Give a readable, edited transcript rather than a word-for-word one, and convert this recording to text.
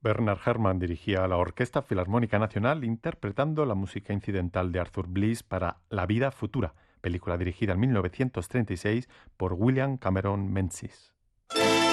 Bernard Herrmann dirigía la Orquesta Filarmónica Nacional interpretando la música incidental de Arthur Bliss para La vida futura, película dirigida en 1936 por William Cameron Menzies.